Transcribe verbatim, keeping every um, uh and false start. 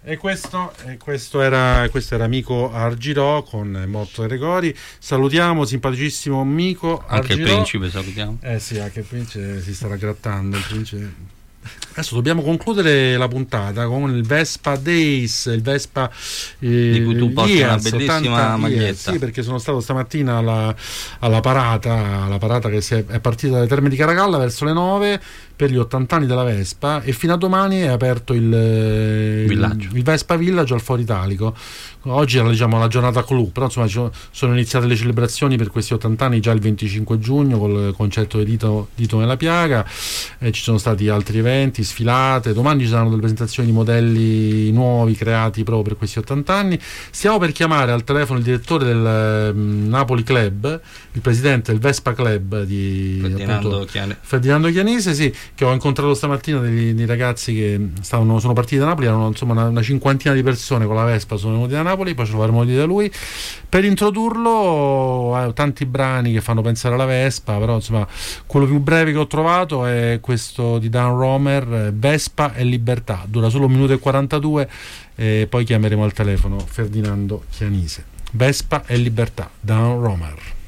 E questo, e questo era questo era Mico Argirò con Morto Gregori. Salutiamo simpaticissimo Mico Argirò. Anche il principe salutiamo. Eh sì, anche il principe si starà grattando. Il principe. Adesso dobbiamo concludere la puntata con il Vespa Days, il Vespa eh, di cui tu porti Years, una bellissima maglietta. Years, sì, perché sono stato stamattina alla, alla parata, alla parata che si è, è partita dalle Terme di Caracalla verso le nove per gli ottanta anni della Vespa, e fino a domani è aperto il, il, il Vespa Village al Foro Italico. Oggi era, diciamo, la giornata clou, però insomma sono iniziate le celebrazioni per questi ottanta anni già il venticinque giugno col concerto di Dito, Dito nella Piaga, e ci sono stati altri eventi, sfilate. Domani ci saranno delle presentazioni di modelli nuovi creati proprio per questi ottanta anni. Stiamo per chiamare al telefono il direttore del um, Napoli Club, il presidente del Vespa Club di Ferdinando, Chiane. Ferdinando Chianese, sì, che ho incontrato stamattina, dei, dei ragazzi che stavano, sono partiti da Napoli, erano insomma una, una cinquantina di persone con la Vespa, sono venuti da Napoli, poi ce lo faremo dire da lui per introdurlo. Ha tanti brani che fanno pensare alla Vespa, però insomma quello più breve che ho trovato è questo di Dan Romer, Vespa e Libertà, dura solo un minuto e quarantadue, e poi chiameremo al telefono Ferdinando Chianese. Vespa e Libertà, Dan Romer.